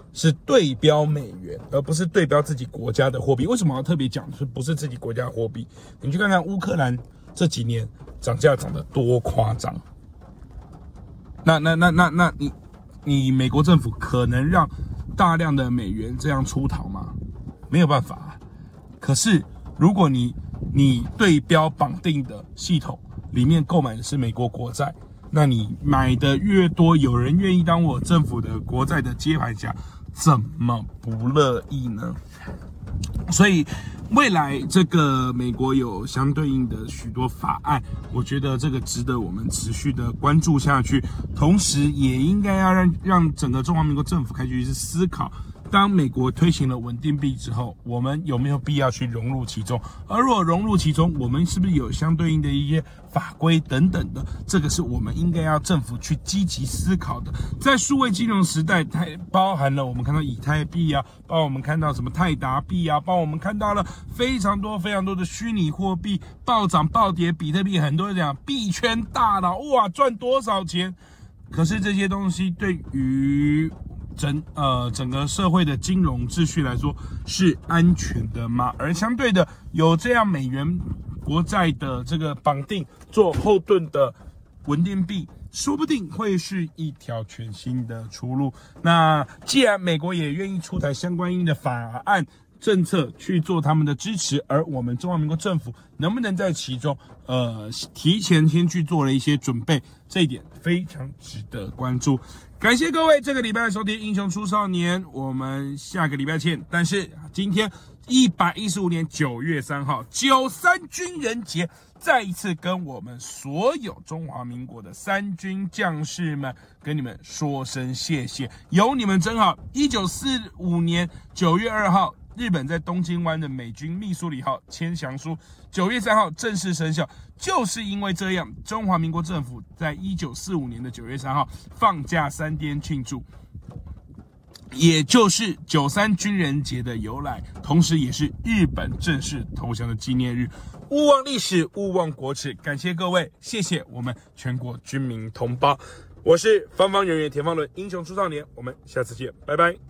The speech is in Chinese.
是对标美元，而不是对标自己国家的货币。为什么要特别讲是不是自己国家的货币？你去看看乌克兰这几年涨价涨得多夸张。那你美国政府可能让大量的美元这样出逃吗？没有办法。可是如果你对标绑定的系统里面购买的是美国国债，那你买的越多，有人愿意当我政府的国债的接盘侠，怎么不乐意呢？所以未来这个美国有相对应的许多法案，我觉得这个值得我们持续的关注下去，同时也应该要让整个中华民国政府开始去思考，当美国推行了稳定币之后，我们有没有必要去融入其中？而如果融入其中，我们是不是有相对应的一些法规等等的？这个是我们应该要政府去积极思考的。在数位金融时代，它包含了我们看到以太币啊，包括我们看到什么泰达币啊，包括我们看到了非常多的虚拟货币暴涨暴跌，比特币很多人讲币圈大佬哇赚多少钱，可是这些东西对于整个社会的金融秩序来说是安全的吗？而相对的，有这样美元国债的这个绑定做后盾的稳定币，说不定会是一条全新的出路。那既然美国也愿意出台相关应的法案政策去做他们的支持，而我们中华民国政府能不能在其中提前先去做了一些准备，这一点非常值得关注。感谢各位这个礼拜的收听《英雄出少年》，我们下个礼拜见。但是今天115年9月3号93军人节，再一次跟我们所有中华民国的三军将士们跟你们说声谢谢，有你们真好。1945年9月2号日本在东京湾的美军密苏里号签降书，9月3号正式生效。就是因为这样，中华民国政府在1945年的9月3号放假3天庆祝，也就是93军人节的由来，同时也是日本正式投降的纪念日。勿忘历史，勿忘国耻。感谢各位，谢谢我们全国军民同胞。我是方方圆圆田方伦，英雄出少年，我们下次见，拜拜。